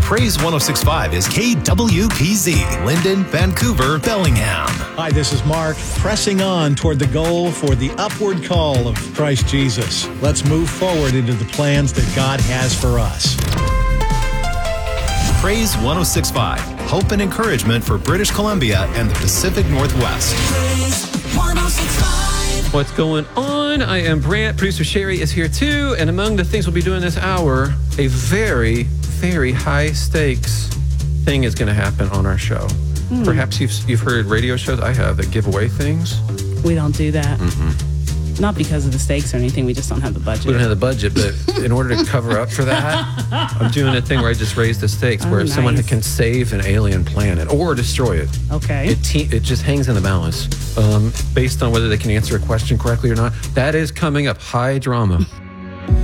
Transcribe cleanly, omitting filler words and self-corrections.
Praise 106.5 is KWPZ, Linden, Vancouver, Bellingham. Hi, this is Mark, pressing on toward the goal for the upward call of Christ Jesus. Let's move forward into the plans that God has for us. Praise 106.5, hope and encouragement for British Columbia and the Pacific Northwest. Praise 106.5. What's going on? I am Brant. Producer Sherry is here too. And among the things we'll be doing this hour, a very, very high stakes thing is going to happen on our show. Perhaps you've heard radio shows I have that give away things. We don't do that. Not because of the stakes or anything. We just don't have the budget. We don't have the budget, but in order to cover up for that, I'm doing a thing where I just raise the stakes, where someone can save an alien planet or destroy it. Okay. It just hangs in the balance based on whether they can answer a question correctly or not. That is coming up. High drama.